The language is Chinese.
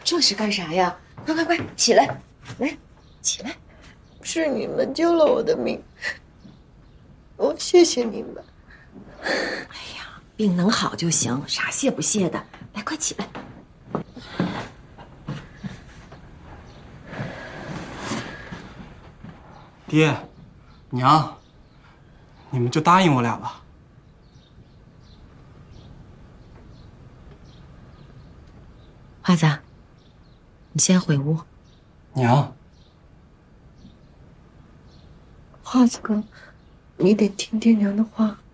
这是干啥呀？快快快，起来，来，起来！ 是你们救了我的命，我谢谢你们。 哎呀，病能好就行，啥谢不谢的。来，快起来！ 爹，娘，你们就答应我俩吧。 华子，你先回屋。 娘， 华子哥，你得听爹娘的话。